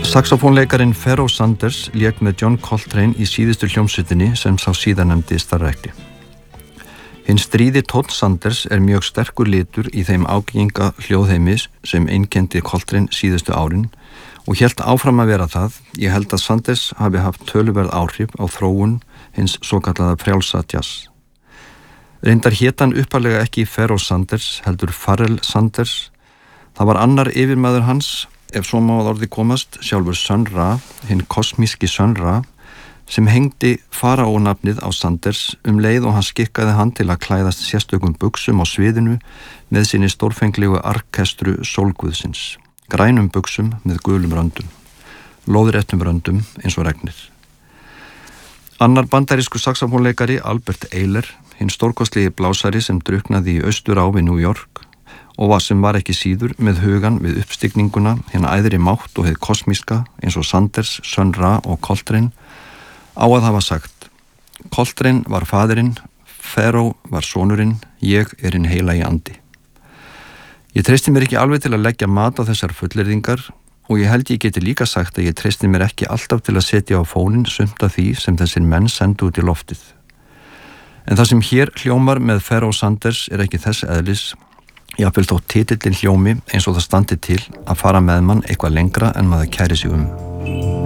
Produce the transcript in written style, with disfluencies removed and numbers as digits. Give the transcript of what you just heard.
Saxofónleikarin Pharoah Sanders lék með John Coltrane í síðustu hljómsveitinni sem sá síðarnefndi starfrækti. Hinn stríði tónn Sanders mjög sterkur litur í þeim ágenga hljóðheimis sem einkenndi Coltrane síðustu árin og hélt áfram að vera það. Ég held að Sanders hafi haft töluverð áhrif á þróun hins svokallaða frjálsa jazz. Reyndar hét hann upphaflega ekki Pharoah Sanders, heldur Pharrell Sanders. Það var annar yfirmaður hans, ef svo má að orði komast, sjálfur Sun Ra, hinn kosmíski Sun Ra, sem hengdi faraónafnið á Sanders leið og hann skikkaði hann til að klæðast sérstökum buxum á sviðinu með sinni stórfenglegu orkestru sólguðsins, grænum buxum með gulum röndum, lóðréttum röndum eins og regnir. Annar bandarísku saxofónleikari, Albert Ayler, hinn stórkostlegi blásari sem drukknaði í Austurá við New York og sem var ekki síður með hugan við uppstigninguna, hérna æðri mátt og hið kosmíska eins og Sanders, Sun Ra og Coltrane, á að hafa sagt: Coltrane var faðirinn, Pharoah var sonurinn, ég hinn heilagi andi. Ég treysti mér ekki alveg til að leggja mat á þessar fullyrðingar og ég held ég geti líka sagt að ég treysti mér ekki alltaf til að setja á fóninn sumt af því sem þessir menn sendu út í loftið. En það sem hér hljómar með Pharoah Sanders ekki þess eðlis, jafnvel þótt titillinn hljómi eins og það standi til að fara með mann eitthvað lengra en maður kæri sig